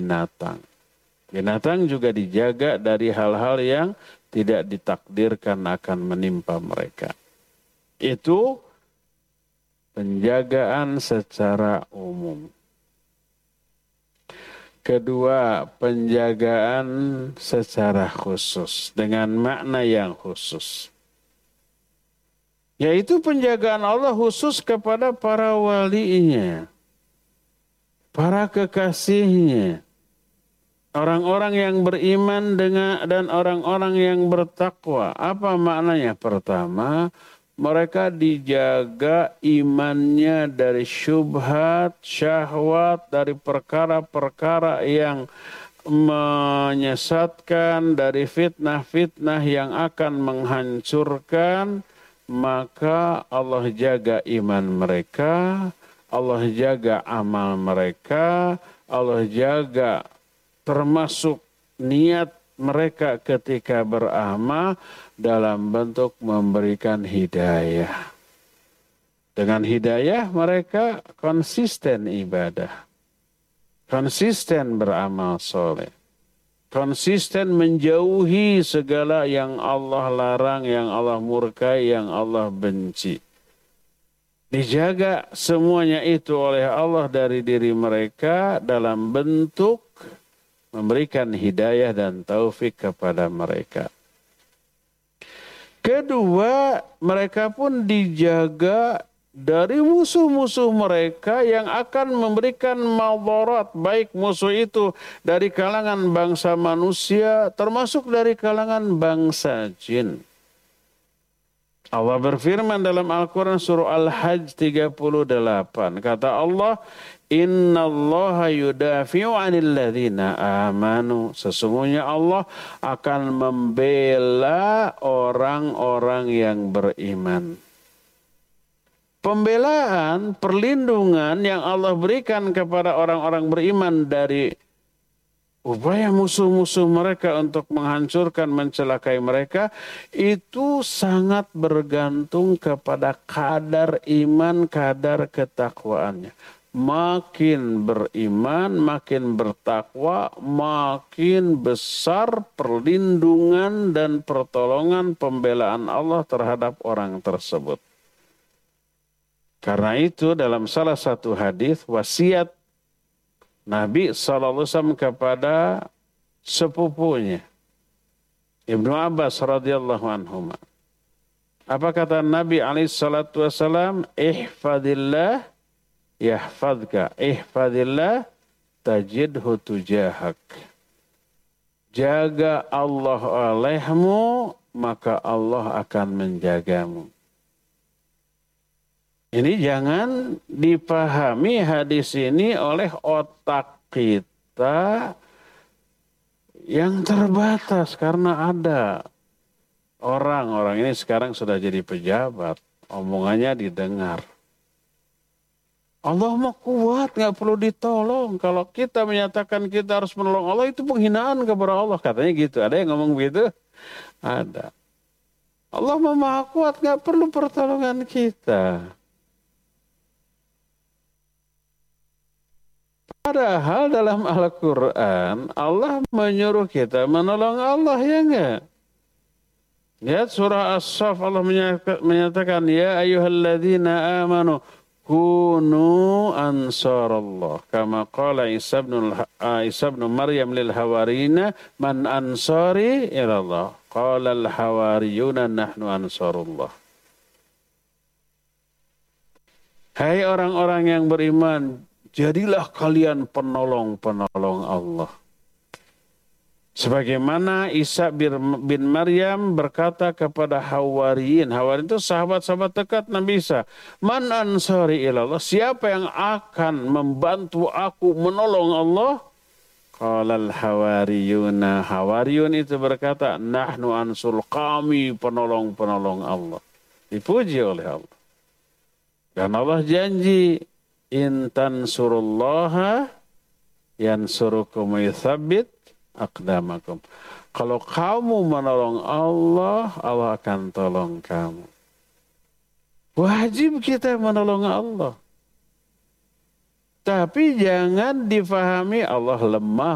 binatang. Binatang juga dijaga dari hal-hal yang tidak ditakdirkan akan menimpa mereka. Itu penjagaan secara umum. Kedua, penjagaan secara khusus dengan makna yang khusus. Yaitu penjagaan Allah khusus kepada para walinya, para kekasihnya, orang-orang yang beriman dan orang-orang yang bertakwa. Apa maknanya? Pertama, mereka dijaga imannya dari syubhat, syahwat, dari perkara-perkara yang menyesatkan, dari fitnah-fitnah yang akan menghancurkan. Maka Allah jaga iman mereka, Allah jaga amal mereka, Allah jaga termasuk niat mereka ketika beramal dalam bentuk memberikan hidayah. Dengan hidayah mereka konsisten ibadah, konsisten beramal soleh, konsisten menjauhi segala yang Allah larang, yang Allah murkai, yang Allah benci. Dijaga semuanya itu oleh Allah dari diri mereka dalam bentuk memberikan hidayah dan taufik kepada mereka. Kedua, mereka pun dijaga dari musuh-musuh mereka yang akan memberikan madarat, baik musuh itu dari kalangan bangsa manusia termasuk dari kalangan bangsa jin. Allah berfirman dalam Al-Quran surah Al-Hajj 38. Kata Allah, Innallaha yudafi'u 'anil ladzina amanu. Sesungguhnya Allah akan membela orang-orang yang beriman. Pembelaan, perlindungan yang Allah berikan kepada orang-orang beriman dari upaya musuh-musuh mereka untuk menghancurkan, mencelakai mereka, itu sangat bergantung kepada kadar iman, kadar ketakwaannya. Makin beriman, makin bertakwa, makin besar perlindungan dan pertolongan pembelaan Allah terhadap orang tersebut. Karena itu dalam salah satu hadis wasiat Nabi SAW kepada sepupunya Ibnu Abbas radhiyallahu anhuma. Apa kata Nabi SAW? Ihfadillah yahfadka, ihfadillah tajidhu tujahak. Jaga Allah olehmu, maka Allah akan menjagamu. Ini jangan dipahami hadis ini oleh otak kita yang terbatas, karena ada orang ini sekarang sudah jadi pejabat, omongannya didengar. Allah mah kuat, nggak perlu ditolong. Kalau kita menyatakan kita harus menolong Allah, itu penghinaan kepada Allah, katanya gitu. Ada yang ngomong begitu? Ada. Allah mah maha kuat, nggak perlu pertolongan kita. Padahal dalam Al-Quran Allah menyuruh kita menolong Allah, ya enggak? Lihat surah As-Saff, Allah menyatakan, Ya ayyuhalladzina amanu kunu ansarallah. Kama qala Isa ibn Maryam lil hawariyina man ansari ilallah. Qala al-hawariyuna nahnu ansarullah. Hai orang-orang yang beriman, jadilah kalian penolong-penolong Allah. Sebagaimana Isa bin Maryam berkata kepada Hawariyin. Hawariyin itu sahabat-sahabat dekat Nabi Isa. Man ansari ilallah. Siapa yang akan membantu aku menolong Allah? Qalal hawariyuna. Hawariyun itu berkata, nahnu ansul, kami penolong-penolong Allah. Dipuji oleh Allah. Dan Allah janji, in tansurullaha yansurukum yuthabbit aqdamakum. Kalau kamu menolong Allah, Allah akan tolong kamu. Wajib kita menolong Allah. Tapi jangan difahami Allah lemah,